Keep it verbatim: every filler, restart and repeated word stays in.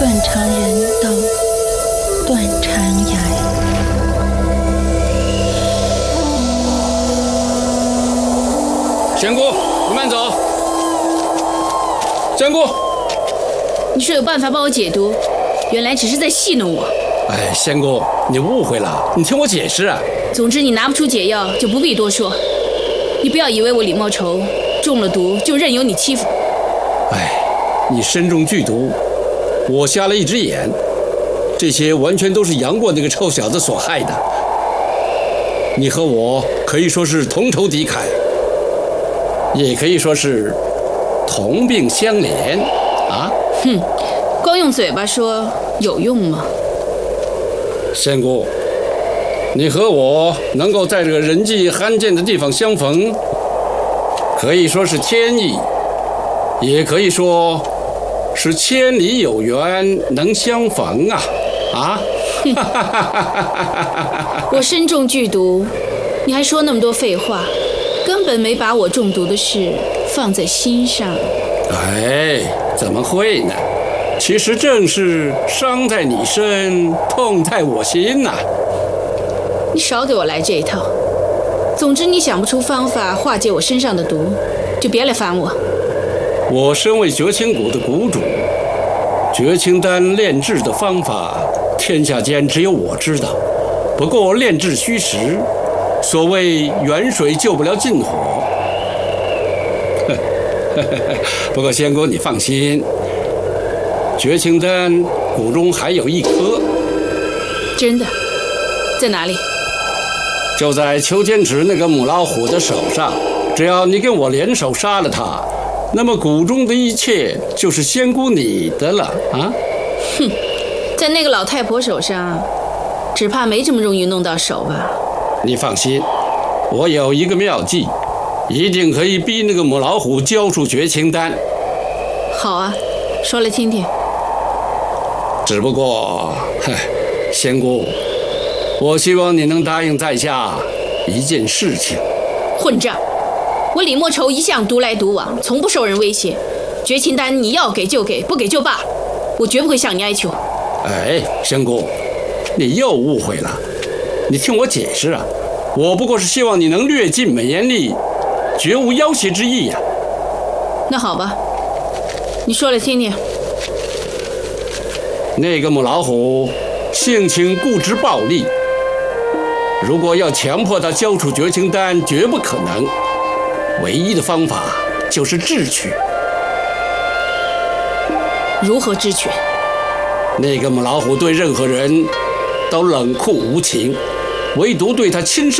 断肠人到断肠崖。 仙姑，你慢走。仙姑， 你说有办法帮我解毒，原来只是在戏弄我。 哎，仙姑，你误会了，你听我解释啊。 总之，你拿不出解药，就不必多说。你不要以为我李莫愁中了毒就任由你欺负。 哎，你身中剧毒，我瞎了一只眼，这些完全都是杨过那个臭小子所害的。你和我可以说是同仇敌忾，也可以说是同病相怜啊。 哼，光用嘴巴说有用吗？ 仙姑，你和我能够在这个人迹罕见的地方相逢，可以说是天意，也可以说是千里有缘能相逢啊！啊！ 我身中剧毒，你还说那么多废话，根本没把我中毒的事放在心上。 哎，怎么会呢？其实正是伤在你身，痛在我心呐、啊。 你少给我来这一套。总之，你想不出方法化解我身上的毒，就别来烦我。 我身为绝情谷的谷主，绝情丹炼制的方法，天下间只有我知道。不过炼制虚实，所谓远水救不了近火。不过仙姑你放心，绝情丹谷中还有一颗。 真的？在哪里？ 就在裘千尺那个母老虎的手上。只要你跟我联手杀了他，那么谷中的一切就是仙姑你的了啊！ 哼，在那个老太婆手上，只怕没这么容易弄到手吧？ 你放心，我有一个妙计，一定可以逼那个母老虎交出绝情丹。 好啊，说来听听。 只不过，嗨，仙姑，我希望你能答应在下一件事情。 混账！我李莫愁一向独来独往，从不受人威胁。绝情丹你要给就给，不给就罢，我绝不会向你哀求。 哎，仙姑，你又误会了。你听我解释啊，我不过是希望你能略尽美言力，绝无要挟之意呀、啊。 那好吧，你说来听听。 那个母老虎性情固执暴戾，如果要强迫他交出绝情丹，绝不可能。唯一的方法就是智取。 如何智取？ 那个母老虎对任何人都冷酷无情，唯独对他亲生